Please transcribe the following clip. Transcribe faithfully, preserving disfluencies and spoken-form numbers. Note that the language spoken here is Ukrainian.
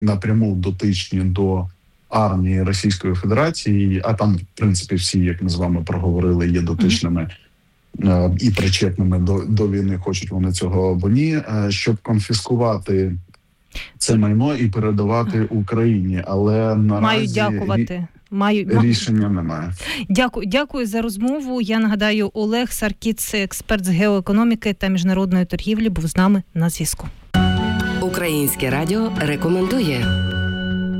напряму дотичні до армії Російської Федерації, а там, в принципі, всі, як ми з вами проговорили, є дотичними е, і причетними до, до війни, хочуть вони цього або ні, е, щоб конфіскувати це майно і передавати Україні. Але наразі Маю дякувати. Маю... рішення немає. Дякую, дякую за розмову. Я нагадаю, Олег Саркіц, експерт з геоекономіки та міжнародної торгівлі, був з нами на зв'язку. Українське радіо рекомендує.